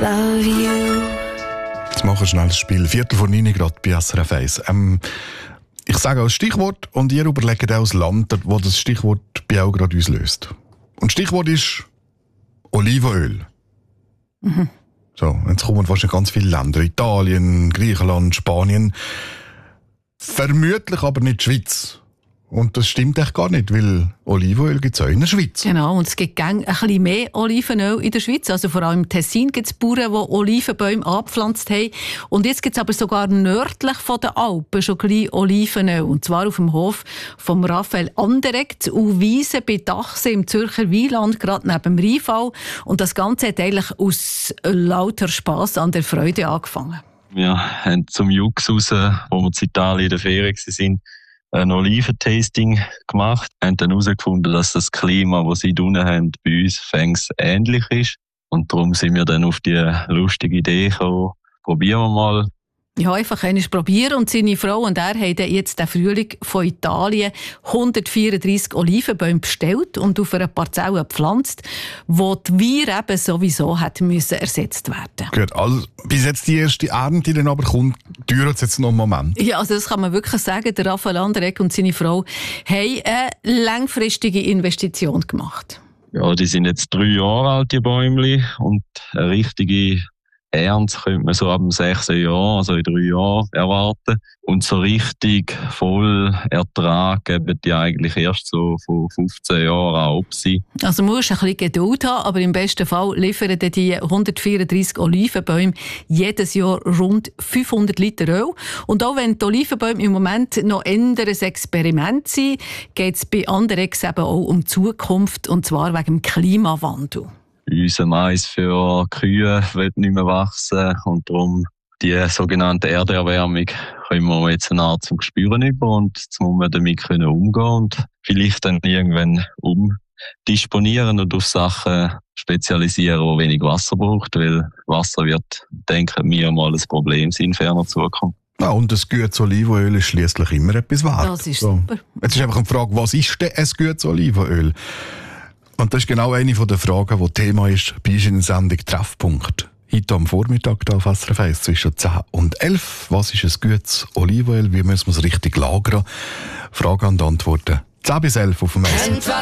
love you. Jetzt machen wir schnell das Spiel. 8:45 gerade bei SRF 1. Ich sage auch das Stichwort und ihr überlegt auch das Land, wo das Stichwort bei auch gerade uns löst. Und das Stichwort ist Olivenöl. Mhm. So, jetzt kommen wahrscheinlich ganz viele Länder. Italien, Griechenland, Spanien. Vermutlich aber nicht die Schweiz. Und das stimmt echt gar nicht, weil Olivenöl gibt es auch in der Schweiz. Genau, und es gibt ein bisschen mehr Olivenöl in der Schweiz. Also vor allem im Tessin gibt es Bauern, die Olivenbäume angepflanzt haben. Und jetzt gibt es aber sogar nördlich von den Alpen schon gleich Olivenöl. Und zwar auf dem Hof von Raphael Anderegg zu Uwiesen bei Dachse im Zürcher Wieland, gerade neben dem Rheinfall. Und das Ganze hat eigentlich aus lauter Spass an der Freude angefangen. Wir haben zum Jux raus, wo wir in Italien in der Ferien waren, ein Oliventasting gemacht, haben dann herausgefunden, dass das Klima, das sie unten haben, bei uns fängs ähnlich ist. Und darum sind wir dann auf die lustige Idee gekommen, probieren wir mal. Ja, einfach einmal probieren. Und seine Frau und er haben jetzt den Frühling von Italien 134 Olivenbäume bestellt und auf einer Parzelle gepflanzt, wo die Weir eben sowieso hätte müssen ersetzt werden. Gut, also bis jetzt die erste Ernte dann aber kommt, dauert es jetzt noch einen Moment. Ja, also das kann man wirklich sagen. Der Raphael Anderegg und seine Frau haben eine langfristige Investition gemacht. Ja, die sind jetzt 3 Jahre alt, die Bäumchen, und eine richtige Ernte könnte man so ab dem 6. Jahr, also in 3 Jahren, erwarten. Und so richtig voll Ertrag geben die eigentlich erst so von 15 Jahren an ab sein. Also man muss ein bisschen Geduld haben, aber im besten Fall liefern die 134 Olivenbäume jedes Jahr rund 500 Liter Öl. Und auch wenn die Olivenbäume im Moment noch eher ein Experiment sind, geht es bei Anderegg eben auch um die Zukunft, und zwar wegen dem Klimawandel. Unser Mais für Kühe wird nicht mehr wachsen und darum die sogenannte Erderwärmung können wir jetzt eine Art zum Spüren über, und jetzt muss man damit umgehen und vielleicht dann irgendwann umdisponieren und auf Sachen spezialisieren, die wenig Wasser braucht, weil Wasser wird, denken wir, mal ein Problem sein in ferner Zukunft. Ja, und ein gutes Olivenöl ist schliesslich immer etwas wert. Das ist super. Jetzt ist einfach eine Frage, was ist denn ein gutes Olivenöl? Und das ist genau eine der Fragen, die Thema ist bei uns in der Sendung Treffpunkt. Heute am Vormittag hier auf SRF 1 zwischen 10 und 11. Was ist ein gutes Olivenöl? Wie müssen wir es richtig lagern? Fragen und Antworten 10 bis 11 auf dem SRF.